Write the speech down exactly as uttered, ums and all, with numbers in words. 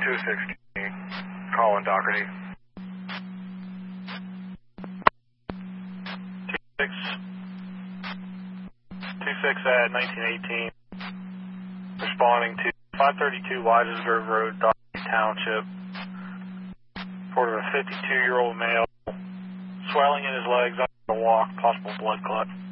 two sixteen, Colin Doherty. two six, two six at nineteen eighteen, responding to five thirty-two Weisensgrove Road, Doherty Township. Report of a fifty-two-year-old male, swelling in his legs, unable to walk, possible blood clot.